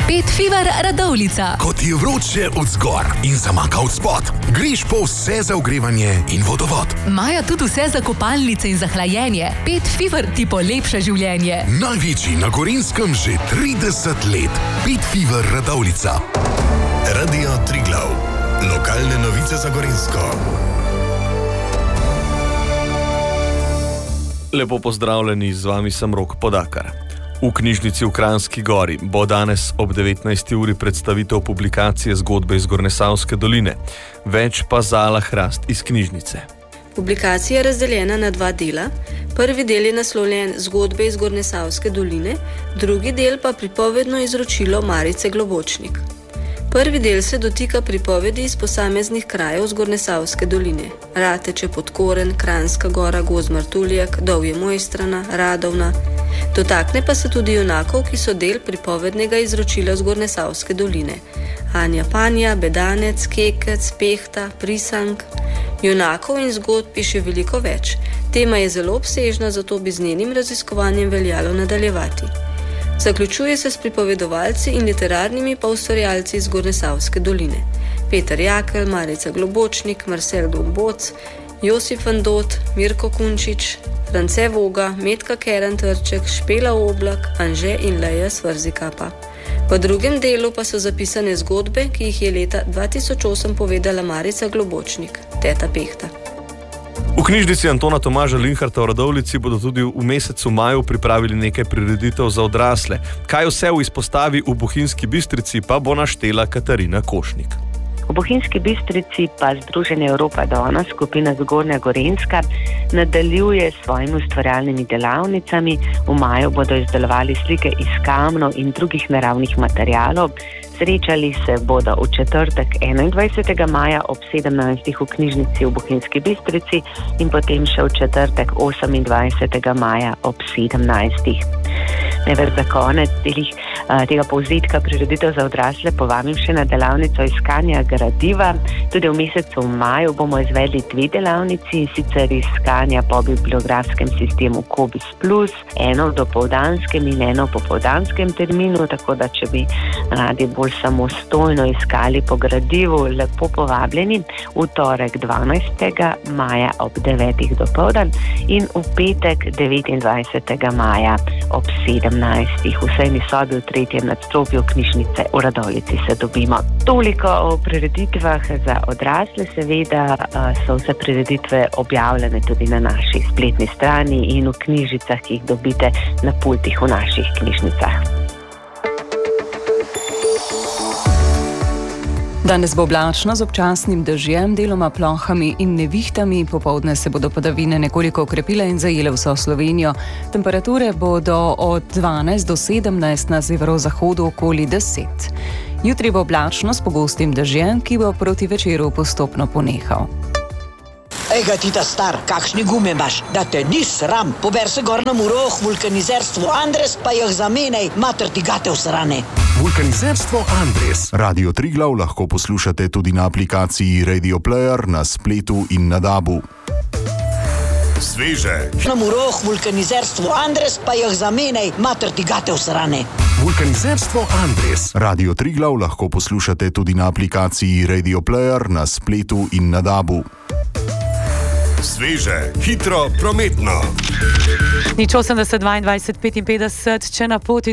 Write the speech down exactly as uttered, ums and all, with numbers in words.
Pet Fever Radovljica. Ko ti je vroče od zgor in zamaka od spod, greš po vse za ogrevanje in vodovod. Maja tudi vse za kopalnice in za hlajenje. Pet Fever ti polepša življenje. Največji na Gorenjskem že trideset let. Pet Fever Radovljica. Radio Triglav. Lokalne novice za Gorenjsko. Lepo pozdravljeni, z vami sem Rok Podakar. V knjižnici v Kranjski Gori bo danes ob devetnajsti uri predstavitev publikacije Zgodbe iz Gornjesavske doline. Več pa Zala Hrast iz knjižnice. Publikacija je razdeljena na dva dela. Prvi del je naslovljen Zgodbe iz Gornjesavske doline, drugi del pa pripovedno izročilo Marice Globočnik. Prvi del se dotika pripovedi iz posameznih krajev z Gornjesavske doline. Rateče, Podkoren, Kranjska Gora, Gozd Martuljak, Dovje Mojstrana, Radovna. Dotakne pa se tudi junakov, ki so del pripovednega izročila z Gornjesavske doline. Anja Panja, Bedanec, Kekec, Pehta, Prisank. Junakov in zgodb piše veliko več. Tema je zelo obsežna, zato bi z njenim raziskovanjem veljalo nadaljevati. Zaključuje se s pripovedovalci in literarnimi pa ustvarjalci iz Gornjesavske doline. Peter Jakelj, Marica Globočnik, Marcel Gomboc, Josip Vandot, Mirko Kunčič, France Voga, Metka Keren-Trček, Špela Oblak, Anže in Leja Svrzikapa. V drugem delu pa so zapisane zgodbe, ki jih je leta dva tisoč osem povedala Marica Globočnik, teta Pehta. V knjižnici Antona Tomaža Linharta v Radovljici bodo tudi v mesecu maju pripravili nekaj prireditev za odrasle. Kaj vse v izpostavi v Bohinjski Bistrici pa bo naštela Katarina Košnik. V Bohinjski Bistrici pa Združenje Evropa Dona, skupina Zgornja Gorenjska, nadaljuje s svojimi ustvarjalnimi delavnicami. V maju bodo izdelovali slike iz kamnov in drugih naravnih materialov. Srečali se bodo v četrtek enaindvajsetega maja ob sedemnajstih v knjižnici v Bohinjski Bistrici in potem še v četrtek osemindvajsetega maja ob sedemnajstih. Največ za konec delih tega povzetka prireditev za odrasle povabim še na delavnico iskanja gradiva. Tudi v mesecu maju bomo izvedli dve delavnici, sicer iskanja po bibliografskem sistemu Kobis Plus, eno v dopoldanskem in eno v popoldanskem terminu, tako da če bi radi bolj samostojno iskali po gradivu, lepo povabljeni v torek dvanajstega maja ob devetih dopoldan in v petek devetindvajsetega maja ob sedemnajstih. V sejni sobi v tretjem nadstropju knjižnice v Radovljici se dobimo. Toliko o prireditvah za odrasle, seveda so vse prireditve objavljene tudi na naši spletni strani in v knjižnicah, ki jih dobite na pultih v naših knjižnicah. Danes bo oblačno z občasnim dežjem, deloma plohami in nevihtami. Popoldne se bodo padavine nekoliko okrepile in zajele vso Slovenijo. Temperature bodo od dvanajst do sedemnajst, na severozahodu okoli deset. Jutri bo oblačno s pogostim dežjem, ki bo proti večeru postopno ponehal. Ega ti ta star, kakšni gume imaš, da te ni sram. Pober se gor na Muroh, vulkanizerstvo Andres, pa jih zamenjaj, mater ti gate vsrane. Vulkanizerstvo Andres. Radio Triglav lahko poslušate tudi na aplikaciji Radio Player, na spletu in na dabu. Sveže. Na Muroh, vulkanizerstvo Andres, pa jih zamenjaj, mater ti gate vsrane. Vulkanizerstvo Andres. Radio Triglav lahko poslušate tudi na aplikaciji Radio Player, na spletu in na dabu. Sveže, hitro, prometno. Nič osemdeset, dvaindvajset, petinpetdeset, če na poti